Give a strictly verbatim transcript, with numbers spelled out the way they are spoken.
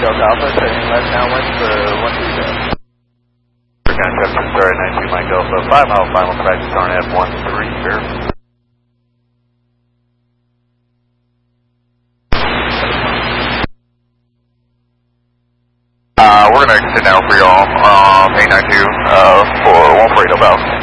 Delta Alpha, setting left downwind for one three zero. Contact Starry nine two Mike Alpha, five mile final practice on F one three zero. Uh, we're going to extend now for y'all, um, eight nine two, uh, for one four eight Delta Alpha.